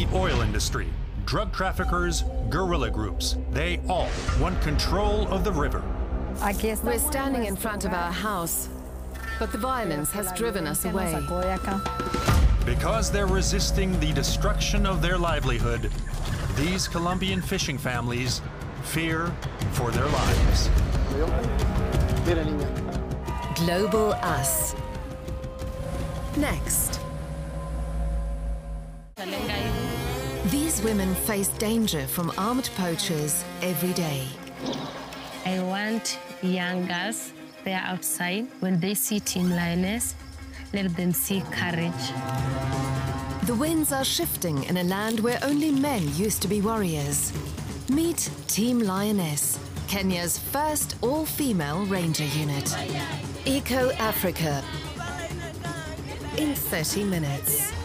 The oil industry, drug traffickers, guerrilla groups, they all want control of the river. We're standing in front of our house, but the violence has driven us away. Because they're resisting the destruction of their livelihood, these Colombian fishing families fear for their lives. Global Us. Next. These women face danger from armed poachers every day. I want young girls, they are outside, when they see Team Lioness, let them see courage. The winds are shifting in a land where only men used to be warriors. Meet Team Lioness, Kenya's first all-female ranger unit. Eco Africa. In 30 minutes.